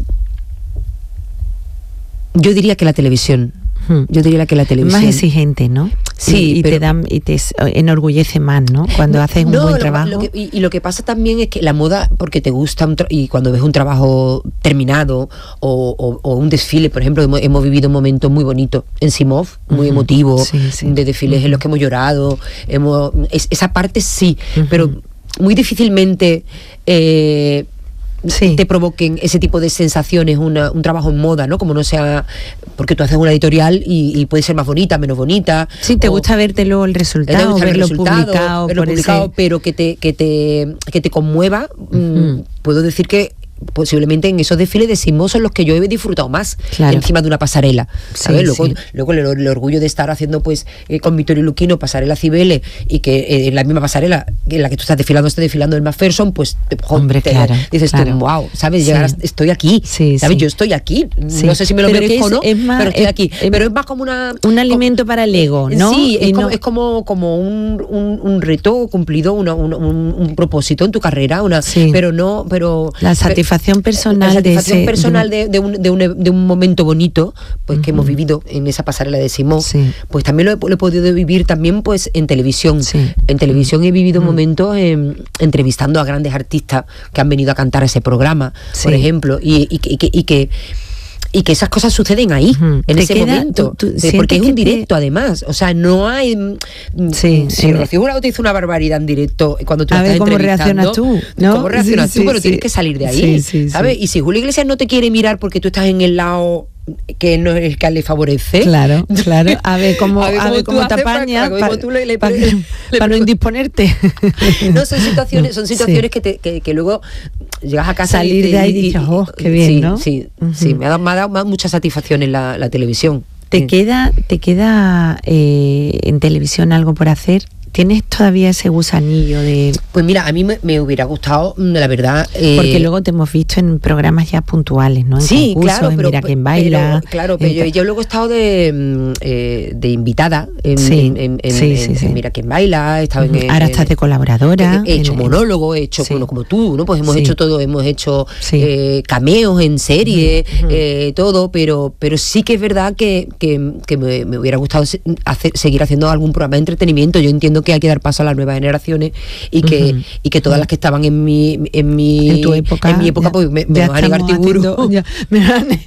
yo diría que la televisión. Hmm. Yo diría que la televisión. Más exigente, ¿no? Sí, y, y pero- te dan y te s- enorgullece más, ¿no? Cuando haces un No, buen lo- trabajo. lo que- y, y lo que pasa también es que la moda, porque te gusta un tra- y cuando ves un trabajo terminado o, o- o un desfile, por ejemplo, hemos, hemos vivido un momento muy bonito en Simov, muy Ujú. emotivo, Sí, sí. de desfiles en los que hemos llorado, hemos, es- esa parte sí, Ujú. pero muy difícilmente eh, Sí. te provoquen ese tipo de sensaciones una, un trabajo en moda, ¿no? Como no sea, porque tú haces una editorial y, y puede ser más bonita, menos bonita. Sí, te o- gusta verte luego el te resultado, gusta el verlo resultado, publicado, verlo por publicado, ese- pero que te, que te, que te conmueva. mm, Ujú. puedo decir que posiblemente en esos desfiles de Simón son los que yo he disfrutado más, Claro. encima de una pasarela, ¿sabes? Sí, luego, sí. luego el, el orgullo de estar haciendo pues eh, con Vittorio Luquino pasarela Cibeles y que eh, en la misma pasarela en la que tú estás desfilando esté desfilando el McPherson, pues te- Hombre, te- claro, dices claro. tú, wow, ¿sabes? Sí. Llegar a- estoy aquí, Sí, ¿sabes? sí. Yo estoy aquí, Sí. no sé si me lo Pero que merezco o es- no, es más- pero estoy es- aquí, es- pero es más como una un alimento para el ego, ¿no? Sí, es, Y como, no- es como, como un, un, un reto cumplido, una- un, un- un propósito en tu carrera, una, Sí. pero no, pero La satisfacción personal la de satisfacción ese- personal de, de un, de, un, de un momento bonito, pues que hemos vivido en esa pasarela de Simón, Sí. pues también lo he, lo he podido vivir también pues en televisión. Sí. En televisión he vivido momentos eh, entrevistando a grandes artistas que han venido a cantar a ese programa, por Sí. ejemplo, y, y, que- y que, y que y que esas cosas suceden ahí, Ujú. en Te ese queda- momento, tú- tú de- porque es sientes un que te- directo además, o sea, no hay mm, Sí, si en- Rocío Jurado te hizo una barbaridad en directo cuando tú A la ver estás cómo entrevistando, reaccionas tú, ¿no? ¿Cómo reaccionas Sí, tú? sí, Pero sí. tienes que salir de ahí, Sí, sí, ¿sabes? sí. Y si Julio Iglesias no te quiere mirar porque tú estás en el lado que no es el que le favorece. Claro, claro. A ver cómo, A ver a cómo ver tú cómo te haces para- apañas para para, cómo tú le- le- para- le- para no le- indisponerte. No, son situaciones, son situaciones Sí. que, te, que, que luego llegas a casa Salir y te- de ahí y y- dices, y- "Oh, qué bien", sí, ¿no? Sí, Ujú. sí, me ha dado, me ha dado más- mucha satisfacción en la, la televisión. ¿Te Sí. queda, te queda eh, en televisión algo por hacer? ¿Tienes todavía ese gusanillo de...? Pues mira, a mí me, me hubiera gustado, mm, la verdad... eh, Porque luego te hemos visto en programas ya puntuales, ¿no? En sí, concursos, claro, en pero, Mira quién baila. pero, claro, pero en yo, ta- yo luego he estado de, mm, eh, de invitada en, Sí, en, en- en- sí, en- sí, en sí. Mira quién baila, he estado en, Ahora en- estás de colaboradora. He hecho en- monólogo, he hecho Sí. bueno, como tú, ¿no? Pues hemos Sí. hecho todo, hemos hecho Sí. eh, cameos en serie, Ujú. eh, todo, pero pero sí que es verdad que, que, que me, me hubiera gustado se- hacer, seguir haciendo algún programa de entretenimiento. Yo entiendo entiendo que hay que dar paso a las nuevas generaciones y que, uh-huh. y que todas uh-huh. las que estaban en mi en mi, en tu época, en mi época, ya, pues me, me van a negar Tiburu. Me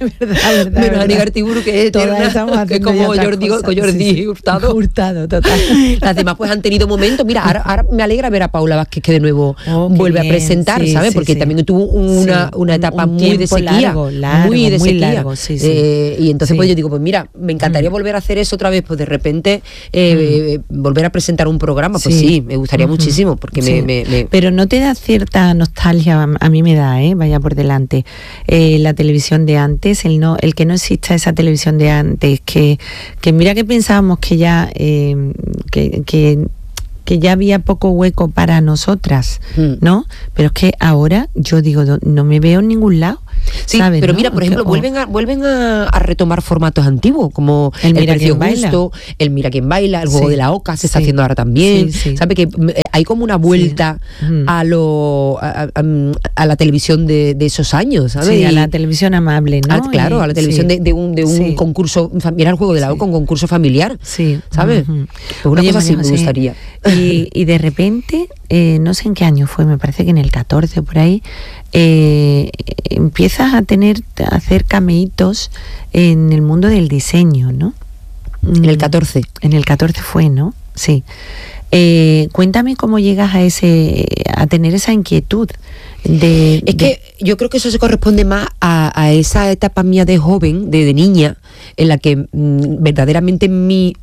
van a negar Tiburu, que es eterna, que es como Jordi, cosas, Jordi sí, sí. Hurtado. Hurtado, total. Las demás pues han tenido momentos. Mira, ahora, ahora me alegra ver a Paula Vázquez que de nuevo oh, vuelve bien. a presentar, sí, ¿sabes? Sí, Porque sí. también tuvo una, sí. una etapa un, un muy de sequía. Largo, largo, muy de muy sequía. Largo, sí, sí. Eh, y entonces sí. pues yo digo, pues mira, me encantaría mm. volver a hacer eso otra vez, pues de repente eh, mm. volver a presentar un programa, pues sí, sí me gustaría mm-hmm. muchísimo, porque sí. me, me, me... Pero no te da cierta nostalgia, a mí me da, ¿eh? Vaya por delante, eh, la televisión de antes, el no el que no exista esa televisión de antes, que, que mira que pensábamos que ya eh, que, que que ya había poco hueco para nosotras, mm. ¿no? Pero es que ahora yo digo, no, no me veo en ningún lado. Sí, ¿sabes, pero no? mira, por ejemplo, oh. vuelven a vuelven a, a retomar formatos antiguos, como el, el Precio Justo, el Mira quién baila, el juego sí. de la oca, se está sí. haciendo ahora también. Sí, sí. ¿Sabe? Que eh, hay como una vuelta sí. mm. a lo a, a, a la televisión de, de esos años, ¿sabes? Sí, a la televisión amable, ¿no? A, claro, y, a la televisión sí. de, de un, de un sí. concurso, mira el juego de la oca, sí. un concurso familiar, sí. ¿sabes? Uh-huh. Pues una Oye, cosa así me gustaría. Y, y de repente, eh, no sé en qué año fue, me parece que en el catorce o por ahí, eh, empiezas a tener a hacer cameitos en el mundo del diseño, ¿no? En el catorce. En el catorce fue, ¿no? Sí. Eh, cuéntame cómo llegas a ese a tener esa inquietud de... Es que de... yo creo que eso se corresponde más a, a esa etapa mía de joven, de, de niña, en la que mmm, verdaderamente mi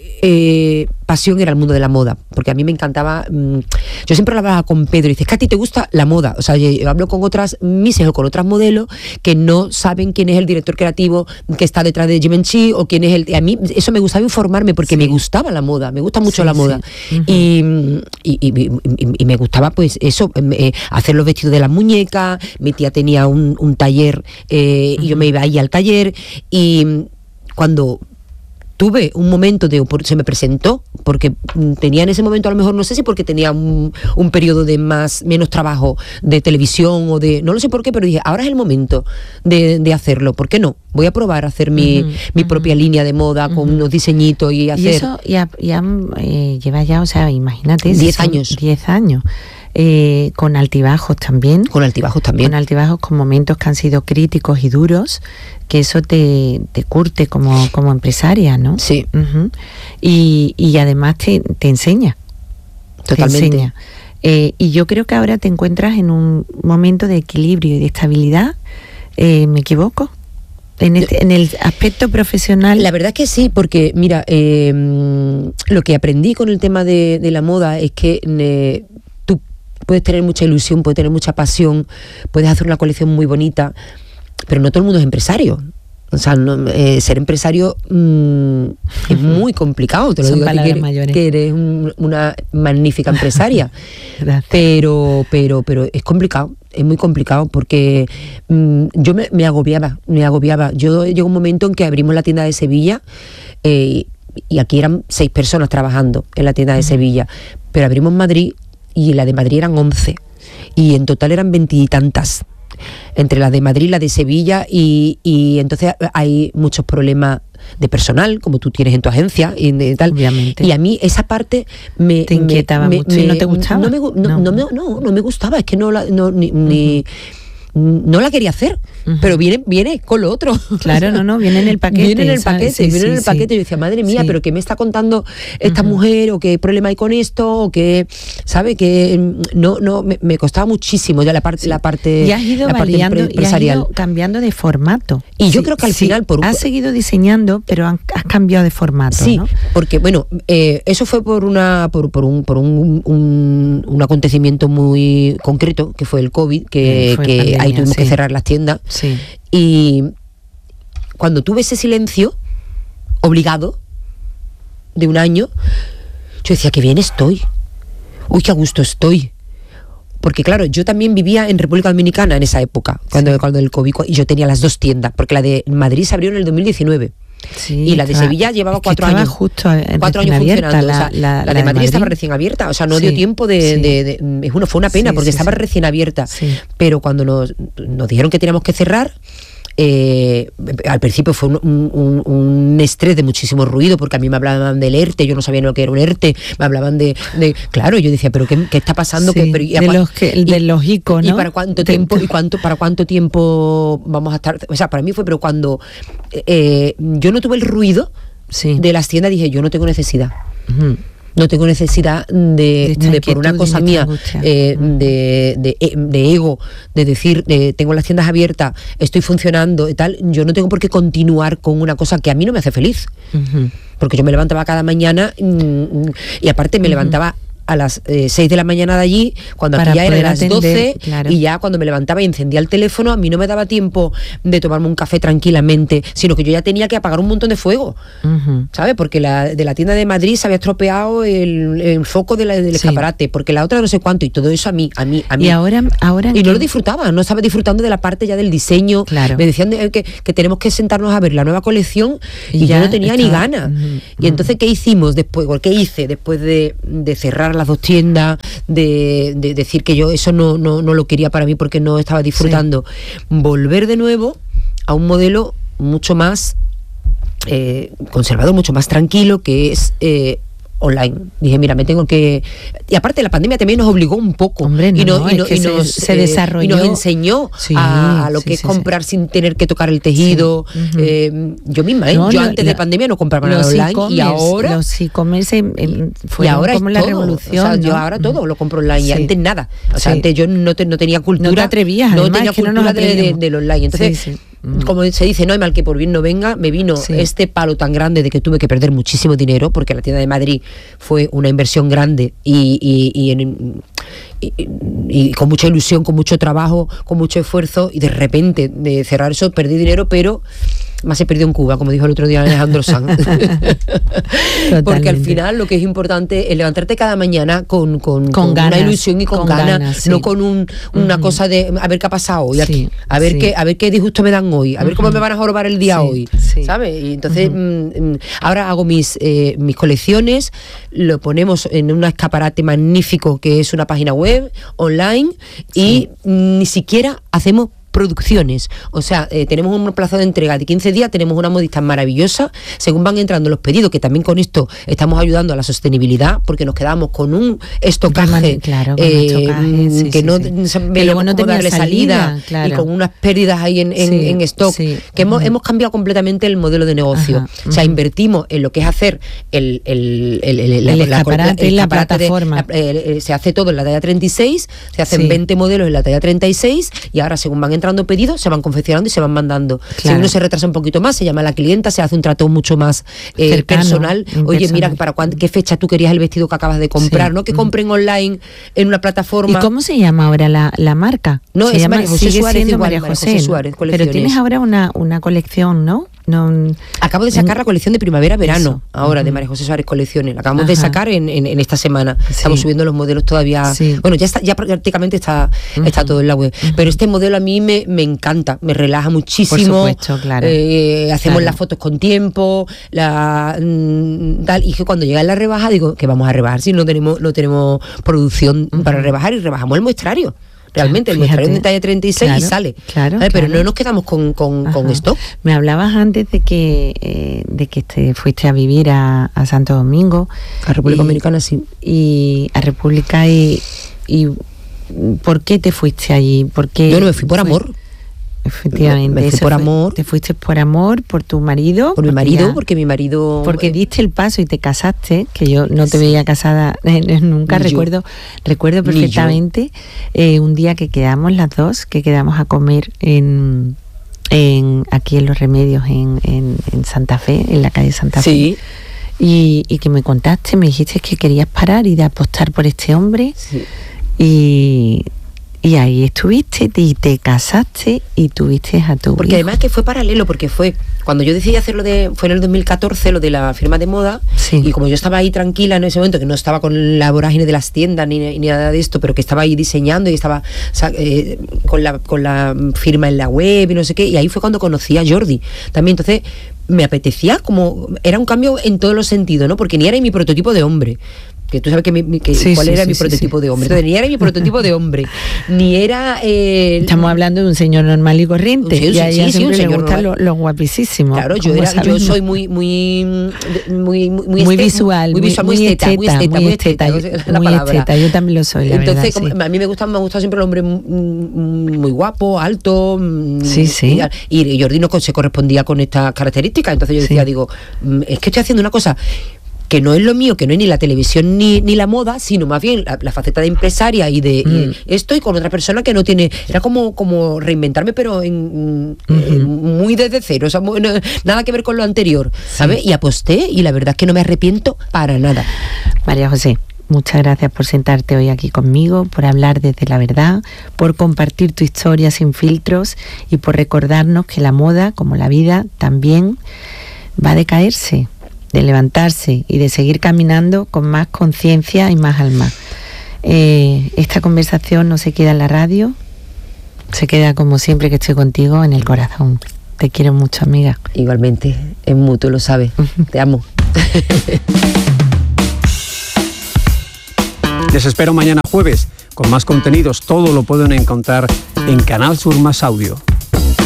eh, pasión era el mundo de la moda, porque a mí me encantaba, mmm, yo siempre hablaba con Pedro y dices que a ti te gusta la moda, o sea, yo, yo hablo con otras mises o con otras modelos que no saben quién es el director creativo que está detrás de Givenchy o quién es el... A mí eso me gustaba informarme porque sí. me gustaba la moda, me gusta mucho sí, la moda sí. uh-huh. y, y, y, y, y me gustaba pues eso, eh, hacer los vestidos de las muñecas. Mi tía tenía un, un taller eh, uh-huh. y yo me iba ahí al taller, y cuando tuve un momento de, se me presentó, porque tenía en ese momento, a lo mejor, no sé si porque tenía un, un periodo de más, menos trabajo de televisión o de, no lo sé por qué, pero dije, ahora es el momento de, de hacerlo, ¿por qué no? Voy a probar a hacer mi, uh-huh, mi uh-huh. propia línea de moda con uh-huh. unos diseñitos y hacer... Y eso ya, ya eh, lleva ya, o sea, imagínate... Diez años. Diez años. Eh, con altibajos también. Con altibajos también. Con altibajos, con momentos que han sido críticos y duros, que eso te, te curte como, como empresaria, ¿no? Sí. Uh-huh. Y, y además te, te enseña. Totalmente. Te enseña. Eh, y yo creo que ahora te encuentras en un momento de equilibrio y de estabilidad. Eh, ¿Me equivoco? En, este, en el aspecto profesional. La verdad es que sí, porque mira, eh, lo que aprendí con el tema de, de la moda es que eh, tú puedes tener mucha ilusión, puedes tener mucha pasión, puedes hacer una colección muy bonita, pero no todo el mundo es empresario. O sea, no, eh, ser empresario mmm, es muy complicado. Te lo Son digo a ti, que, mayores. que eres un, una magnífica empresaria. pero, pero, pero es complicado, es muy complicado, porque mmm, yo me, me agobiaba, me agobiaba. Yo llegó un momento en que abrimos la tienda de Sevilla eh, y aquí eran seis personas trabajando en la tienda de uh-huh. Sevilla, pero abrimos Madrid y la de Madrid eran once y en total eran veintitantas. Entre la de Madrid y la de Sevilla, y, y entonces hay muchos problemas de personal, como tú tienes en tu agencia y de tal. Obviamente. Y a mí esa parte me te inquietaba me, mucho me, y no te gustaba. No me, no, no. No, me, no, no me gustaba, es que no la, no, ni, uh-huh. ni no la quería hacer, uh-huh. pero viene viene con lo otro. Claro, no, no, viene en el paquete. Viene en el paquete, sí, viene sí, en el paquete. sí. Yo decía, madre mía, sí. pero ¿qué me está contando esta uh-huh. mujer? ¿O qué problema hay con esto? ¿O qué? ¿Sabe? Que no, no, me, me costaba muchísimo ya la parte, sí. la parte, y has ido la parte variando, empresarial. Y has ido cambiando de formato. Y yo sí, creo que al sí. final, por un... has seguido diseñando, pero han, has cambiado de formato. Sí, ¿no? porque bueno, eh, eso fue por una, por, por un, por un, un, un acontecimiento muy concreto, que fue el COVID, que, que pandemia, ahí tuvimos sí. que cerrar las tiendas. Sí. Y cuando tuve ese silencio obligado de un año, yo decía, qué bien estoy, uy, qué a gusto estoy, porque claro, yo también vivía en República Dominicana en esa época, cuando, sí. cuando el COVID, y yo tenía las dos tiendas, porque la de Madrid se abrió en el dos mil diecinueve. Sí, y la de estaba, Sevilla llevaba es cuatro estaba años justo cuatro años abierta, funcionando. la, o sea, la, la, la de Madrid, Madrid estaba recién abierta, o sea, no sí, dio tiempo de, sí. de, de, de es una, fue una pena sí, porque sí, estaba sí. recién abierta, sí. pero cuando nos, nos dijeron que teníamos que cerrar, eh, al principio fue un, un, un estrés de muchísimo ruido, porque a mí me hablaban del ERTE, yo no sabía lo que era un ERTE, me hablaban de, de claro, yo decía, pero ¿qué, qué está pasando? Sí, que, pero, y, de, los que, y, de los iconos, ¿no? ¿Y para cuánto tiempo? ¿Y cuánto, para cuánto tiempo vamos a estar? O sea, para mí fue, pero cuando eh, yo no tuve el ruido sí. de las tiendas, dije, yo no tengo necesidad. Uh-huh. No tengo necesidad de, de, de por una cosa mía, eh, de, de, de ego, de decir, eh, tengo las tiendas abiertas, estoy funcionando y tal. Yo no tengo por qué continuar con una cosa que a mí no me hace feliz. Uh-huh. Porque yo me levantaba cada mañana y, y aparte me uh-huh. levantaba a las eh, seis de la mañana de allí, cuando aquí ya eran las doce, claro. y ya cuando me levantaba y encendía el teléfono, a mí no me daba tiempo de tomarme un café tranquilamente, sino que yo ya tenía que apagar un montón de fuego, uh-huh. ¿sabes? Porque la, de la tienda de Madrid se había estropeado el, el foco de la, del sí. escaparate, porque la otra no sé cuánto, y todo eso a mí, a mí, a mí. Y ahora, ahora y no que... lo disfrutaba, no estaba disfrutando de la parte ya del diseño, claro. me decían de, que, que tenemos que sentarnos a ver la nueva colección, y, y ya yo no tenía estaba... ni ganas. Uh-huh. Y entonces, ¿qué hicimos después? ¿Qué hice después de, de cerrar las dos tiendas, de, de decir que yo eso no, no, no lo quería para mí porque no estaba disfrutando? Sí. Volver de nuevo a un modelo mucho más eh, conservador, mucho más tranquilo, que es eh, online. Dije, mira, me tengo que... Y aparte la pandemia también nos obligó un poco. Hombre, no, y, no, no, y, no, y nos, se, se desarrolló. Y nos enseñó sí, a, a lo sí, que es sí, comprar sí. sin tener que tocar el tejido. Sí. Uh-huh. eh, yo misma, ¿eh? No, yo lo, antes la, de pandemia no compraba nada online. Y ahora... Los e-commerce fue como la todo. revolución. O sea, ¿no? yo ahora todo lo compro online. Sí. Y antes nada. O sea, sí. antes yo no, te, no tenía cultura. No te atrevías. No además, tenía que cultura no de, de, del online. Entonces... Sí, sí. Como se dice, no hay mal que por bien no venga, me vino sí. este palo tan grande de que tuve que perder muchísimo dinero, porque la tienda de Madrid fue una inversión grande y, y, y, en, y, y con mucha ilusión, con mucho trabajo, con mucho esfuerzo, y de repente de cerrar eso perdí dinero, pero más se perdió en Cuba, como dijo el otro día Alejandro Sanz. Porque al final lo que es importante es levantarte cada mañana con, con, con, con ganas, una ilusión y con, con ganas, ganas sí. no con un, una uh-huh. cosa de a ver qué ha pasado hoy, sí, aquí, a ver sí. qué a ver qué disgusto me dan hoy, a ver uh-huh. cómo me van a jorobar el día sí, hoy, sí. ¿sabes? Y entonces uh-huh. mm, ahora hago mis eh, mis colecciones, lo ponemos en un escaparate magnífico que es una página web online y sí. ni siquiera hacemos producciones, o sea, eh, tenemos un plazo de entrega de quince días, tenemos una modista maravillosa, según van entrando los pedidos, que también con esto estamos ayudando a la sostenibilidad, porque nos quedamos con un estocaje, claro, con eh, estocaje sí, que sí, no sí. veíamos no cómo darle salida, salida claro. y con unas pérdidas ahí en, en, sí, en stock, sí. que uh-huh. hemos, hemos cambiado completamente el modelo de negocio. Uh-huh. O sea, invertimos en lo que es hacer el, el, el, el, el, el la, escaparate, el la escaparate plataforma. De, eh, se hace todo en la talla treinta y seis, se hacen sí. veinte modelos en la talla treinta y seis, y ahora según van entrando pedidos, se van confeccionando y se van mandando. Claro. Si uno se retrasa un poquito más, se llama a la clienta, se hace un trato mucho más eh, Cercano, personal. Oye, personal. Mira, ¿para cuándo, qué fecha tú querías el vestido que acabas de comprar? Sí. ¿No? Que compren online en una plataforma. ¿Y cómo se llama ahora la, la marca? No, se es llama, María José Suárez, igual, María José, María José Suárez, pero tienes ahora una, una colección, ¿no? No, acabo de sacar la colección de primavera-verano ahora uh-huh. de María José Suárez Colecciones, la acabamos Ajá. de sacar en, en, en esta semana. Sí. Estamos subiendo los modelos todavía, sí. bueno, ya está, ya prácticamente está, uh-huh. está todo en la web, uh-huh. pero este modelo a mí me, me encanta, me relaja muchísimo. Por supuesto, claro. Eh, hacemos claro. las fotos con tiempo, la mm, tal, y que cuando llega la rebaja digo que vamos a rebajar si no tenemos, no tenemos producción uh-huh. para rebajar, y rebajamos el muestrario. Realmente, el muestrario es de talla treinta y seis claro, y sale. Claro, ¿vale? Pero claro. no nos quedamos con, con, con stock. Me hablabas antes de que eh, de que te fuiste a vivir a, a Santo Domingo. A República y, Dominicana, sí. Y a República y, y ¿por qué te fuiste allí? Porque yo no me fui por amor. Efectivamente, me fui por fue, amor. Te fuiste por amor, por tu marido. Por mi marido, ya, porque mi marido... Porque diste el paso y te casaste, que yo no te sí. veía casada eh, nunca, Ni recuerdo yo. recuerdo perfectamente eh, un día que quedamos las dos, que quedamos a comer en... En, aquí en Los Remedios, en, en, en Santa Fe, en la calle Santa Fe. Sí. Y, y que me contaste, me dijiste que querías parar y de apostar por este hombre. Sí. Y... Y ahí estuviste y te casaste y tuviste a tu Porque hijo. Además que fue paralelo, porque fue cuando yo decidí hacerlo de fue en el dos mil catorce, lo de la firma de moda, sí. y como yo estaba ahí tranquila en ese momento, que no estaba con la vorágine de las tiendas ni, ni nada de esto, pero que estaba ahí diseñando y estaba o sea, eh, con la con la firma en la web y no sé qué, y ahí fue cuando conocí a Jordi también. Entonces me apetecía, como era un cambio en todos los sentidos, ¿no? Porque ni era mi prototipo de hombre. que tú sabes que, mi, que sí, cuál sí, era sí, mi sí, prototipo sí, de hombre. sí. Entonces, ni era mi prototipo de hombre, ni era... Eh, Estamos hablando de un señor normal y corriente, sí, y a sí, ella sí, siempre un le señor gustan los normal. lo guapísimos. Claro, yo, era, yo soy muy muy muy muy, muy, muy este, visual, muy, visual, muy, muy esteta, muy esteta, muy esteta, muy esteta, la muy palabra. esteta. Yo también lo soy, la Entonces, verdad, sí. a mí me gusta, me ha gustado siempre el hombre muy guapo, alto. Sí, sí. Y, y Jordi no se correspondía con estas características. Entonces yo decía, sí. digo, es que estoy haciendo una cosa que no es lo mío, que no es ni la televisión ni, ni la moda, sino más bien la, la faceta de empresaria y de mm. y estoy con otra persona que no tiene, era como, como reinventarme, pero en, uh-huh. eh, muy desde cero, o sea, muy, no, nada que ver con lo anterior, ¿sabes? Sí. Y aposté y la verdad es que no me arrepiento para nada. María José, muchas gracias por sentarte hoy aquí conmigo, por hablar desde la verdad, por compartir tu historia sin filtros y por recordarnos que la moda, como la vida, también va a decaerse, de levantarse y de seguir caminando con más conciencia y más alma. Eh, esta conversación no se queda en la radio, se queda como siempre que estoy contigo en el corazón. Te quiero mucho, amiga. Igualmente, es mutuo, lo sabes. Te amo. Les espero mañana jueves con más contenidos. Todo lo pueden encontrar en Canal Sur Más Audio.